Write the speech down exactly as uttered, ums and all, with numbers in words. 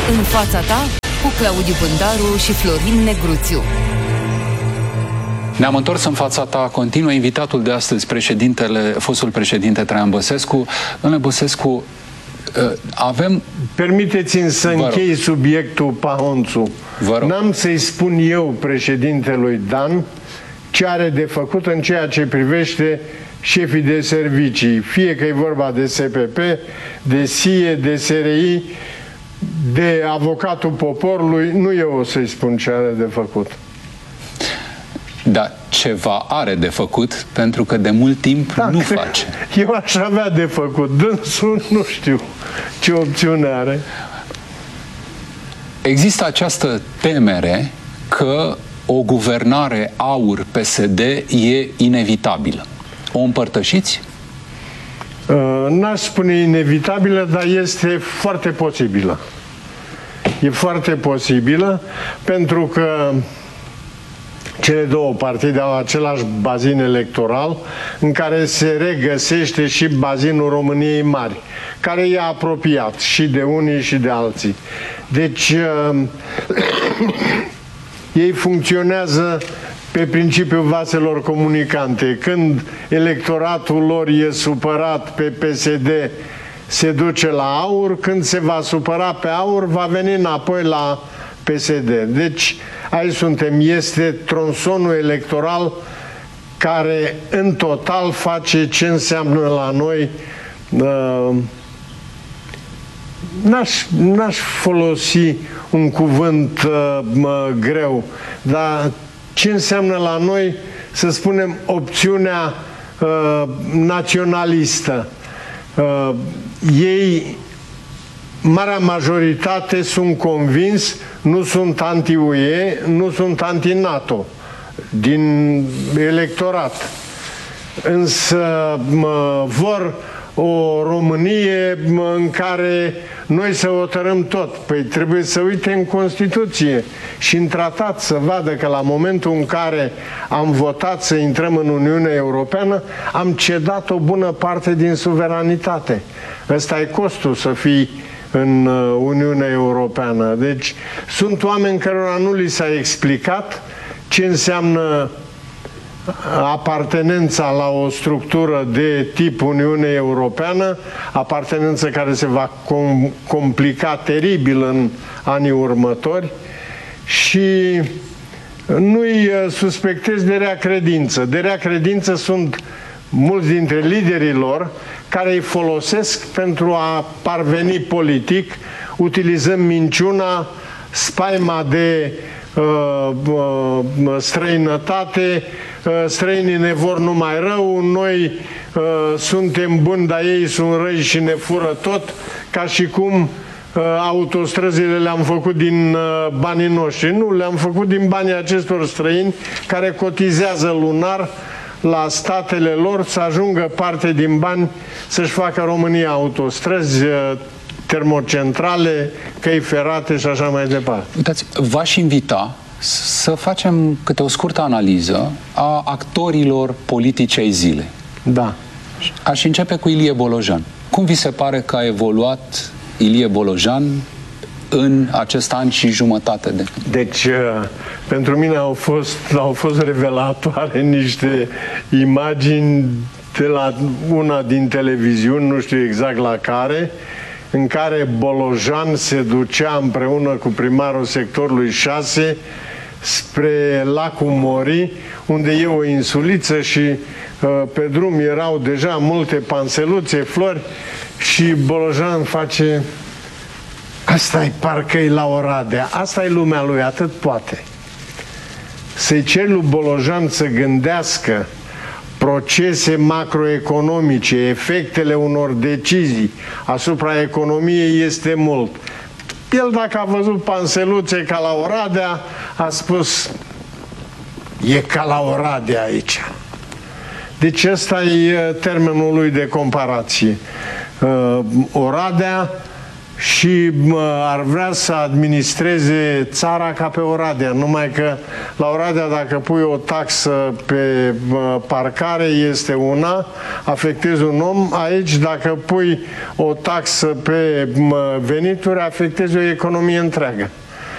În fața ta, cu Claudiu Bândaru și Florin Negruțiu. Ne-am întors în fața ta, continuă invitatul de astăzi, președintele, fostul președinte Traian Băsescu. Domnule Băsescu, avem... Permiteți-mi să închei subiectul Pahonțu. N-am să-i spun eu, președintelui Dan, ce are de făcut în ceea ce privește șefii de servicii, fie că e vorba de S P P, de S I E, de S R I, de avocatul poporului, nu eu o să-i spun ce are de făcut. Dar ceva are de făcut, pentru că de mult timp da, nu face. Eu aș avea de făcut, dânsul nu știu ce opțiune are. Există această temere că o guvernare AUR P S D e inevitabilă. O împărtășiți? Uh, N-aș spune inevitabilă, dar este foarte posibilă. E foarte posibilă pentru că cele două partide au același bazin electoral în care se regăsește și bazinul României Mari, care e apropiat și de unii și de alții. Deci uh, ei funcționează pe principiul vaselor comunicante. Când electoratul lor e supărat pe P S D, se duce la AUR, când se va supăra pe AUR, va veni înapoi la P S D. Deci aici suntem, este tronsonul electoral care în total face ce înseamnă la noi. uh, N-aș, n-aș folosi un cuvânt uh, greu, dar ce înseamnă la noi, să spunem, opțiunea uh, naționalistă. Uh, ei, marea majoritate, sunt convins, nu sunt anti-U E, nu sunt anti-NATO din electorat. Însă mă, vor o Românie în care noi să hotărâm tot. Păi trebuie să uite în Constituție și în tratat să vadă că la momentul în care am votat să intrăm în Uniunea Europeană, am cedat o bună parte din suveranitate. Ăsta e costul să fii în Uniunea Europeană. Deci sunt oameni cărora nu li s-a explicat ce înseamnă apartenența la o structură de tip Uniune Europeană, apartenență care se va com complica teribil în anii următori, și nu-i suspectez de rea credință. De rea credință sunt mulți dintre liderii lor care îi folosesc pentru a parveni politic, utilizând minciuna, spaima de uh, uh, străinătate, uh, străinii ne vor numai rău, noi uh, suntem buni, dar ei sunt răi și ne fură tot, ca și cum uh, autostrăzile le-am făcut din uh, banii noștri. Nu, le-am făcut din banii acestor străini care cotizează lunar la statele lor să ajungă parte din bani să-și facă România autostrăzi, termocentrale, căi ferate și așa mai departe. Uitați, v-aș invita să facem câte o scurtă analiză a actorilor politici ai zilei. Da. Aș începe cu Ilie Bolojan. Cum vi se pare că a evoluat Ilie Bolojan în acest an și jumătate de... Deci, pentru mine au fost, au fost revelatoare niște imagini de la una din televiziuni, nu știu exact la care, în care Bolojan se ducea împreună cu primarul sectorului șase spre lacul Mori, unde e o insuliță și uh, pe drum erau deja multe panseluțe, flori, și Bolojan face... Asta-i parcă-i la Oradea, asta e lumea lui, atât poate. Să-i ceri lui Bolojan să gândească procese macroeconomice, efectele unor decizii asupra economiei, este mult. El, dacă a văzut panseluțe ca la Oradea, a spus, e ca la Oradea aici. Deci ăsta e termenul lui de comparație. Oradea și ar vrea să administreze țara ca pe Oradea, numai că la Oradea dacă pui o taxă pe parcare este una, afectezi un om, aici dacă pui o taxă pe venituri afectezi o economie întreagă.